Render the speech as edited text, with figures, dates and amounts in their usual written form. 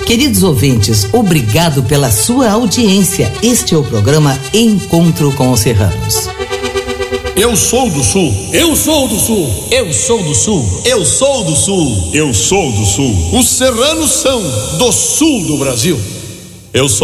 Queridos ouvintes, obrigado pela sua audiência. Este é o programa Encontro com os Serranos. Eu sou do Sul. Eu sou do Sul. Eu sou do Sul. Eu sou do Sul. Eu sou do Sul. Os serranos são do Sul do Brasil. Eu sou